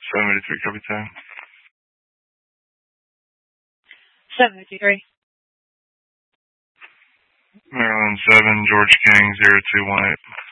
783, copy time. 753. Maryland 7, George King 0218.